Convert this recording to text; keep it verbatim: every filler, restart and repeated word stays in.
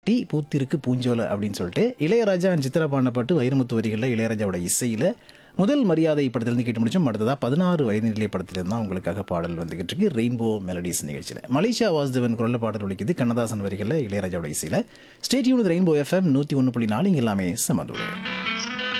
கட்டி பூத்திருக்கு பூஞ்சோலை அப்படின்னு சொல்லிட்டு இளையராஜா and சித்ரா பாடின பாட்டு வைரமுத்து வரிகளில் இளையராஜாவோட இசையில் முதல் மரியாதை படத்திலிருந்து கேட்டு முடிச்சோம். அடுத்ததாக பதினாறு வயது நிலை படத்திலிருந்து தான் உங்களுக்காக பாடல் வந்துகிட்டு இருக்கு ரெயின்போ மெலடிஸ் நிகழ்ச்சியில். மலேசியா வாசுதேவன் குரலில் பாடல் ஒலிக்குது கண்ணதாசன் வரிகளில் இளையராஜாவோட இசையில். ஸ்டேட் யூனிட் ரெயின்போ எஃப்எம் நூற்றி ஒன்று புள்ளி நாலு இங்கே எல்லாமே சமதுரை.